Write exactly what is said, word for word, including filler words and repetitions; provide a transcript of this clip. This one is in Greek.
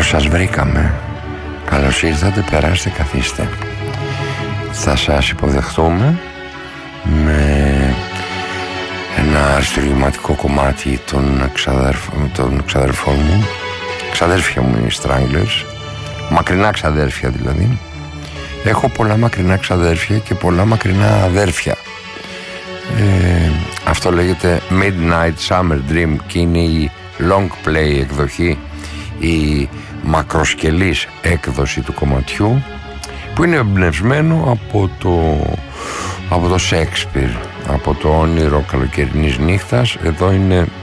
Σας βρήκαμε. Καλώς ήρθατε, περάστε, καθίστε. Θα σας υποδεχτούμε με ένα αριστουργηματικό κομμάτι των, ξαδερφ... των ξαδερφών μου. Ξαδέρφια μου είναι οι Stranglers. Μακρινά ξαδέρφια δηλαδή. Έχω πολλά μακρινά ξαδέρφια και πολλά μακρινά αδέρφια. ε, Αυτό λέγεται Midnight Summer Dream και είναι η long play εκδοχή, η μακροσκελής έκδοση του κομματιού, που είναι εμπνευσμένο από το από το Shakespeare, από το όνειρο καλοκαιρινής νύχτας. Εδώ είναι